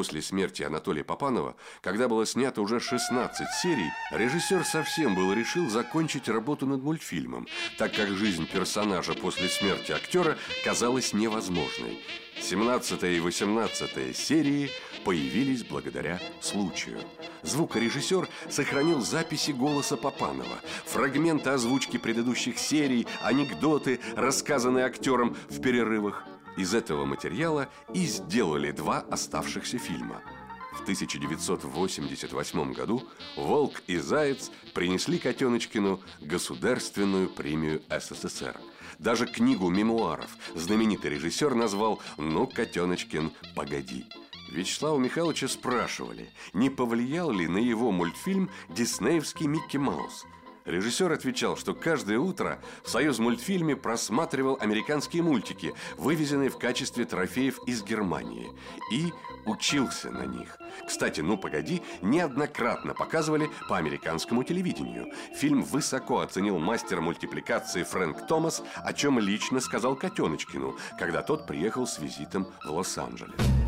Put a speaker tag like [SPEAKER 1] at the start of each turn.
[SPEAKER 1] после смерти Анатолия Папанова, когда было снято уже 16 серий, режиссер совсем был решил закончить работу над мультфильмом, так как жизнь персонажа после смерти актера казалась невозможной. 17 и 18 серии появились благодаря случаю. Звукорежиссер сохранил записи голоса Папанова, фрагменты озвучки предыдущих серий, анекдоты, рассказанные актером в перерывах. Из этого материала и сделали 2 оставшихся фильма. В 1988 году «Волк и Заяц» принесли Котеночкину Государственную премию СССР. Даже книгу мемуаров знаменитый режиссер назвал «Ну, Котеночкин, погоди». Вячеслава Михайловича спрашивали, не повлиял ли на его мультфильм диснеевский «Микки Маус». Режиссер отвечал, что каждое утро в «Союзмультфильме» просматривал американские мультики, вывезенные в качестве трофеев из Германии, и учился на них. Кстати, «Ну, погоди» неоднократно показывали по американскому телевидению. Фильм высоко оценил мастер мультипликации Фрэнк Томас, о чем лично сказал Котеночкину, когда тот приехал с визитом в Лос-Анджелес.